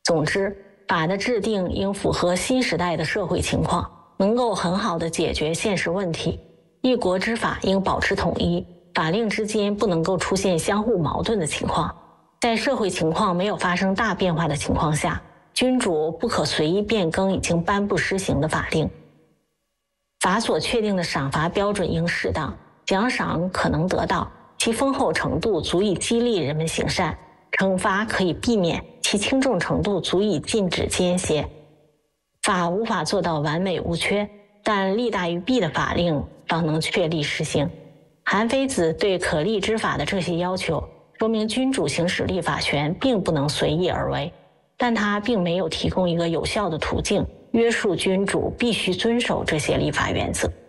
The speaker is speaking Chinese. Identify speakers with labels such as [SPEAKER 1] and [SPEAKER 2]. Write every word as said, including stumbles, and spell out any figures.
[SPEAKER 1] 总之，法的制定应符合新时代的社会情况，能够很好地解决现实问题。一国之法应保持统一，法令之间不能够出现相互矛盾的情况。在社会情况没有发生大变化的情况下，君主不可随意变更已经颁布施行的法令。法所确定的赏罚标准应适当，奖赏可能得到，其丰厚程度足以激励人们行善，惩罚可以避免，其轻重程度足以禁止奸邪。法无法做到完美无缺，但利大于弊的法令方能确立施行。韩非子对可立之法的这些要求，说明君主行使立法权并不能随意而为，但他并没有提供一个有效的途径约束君主必须遵守这些立法原则。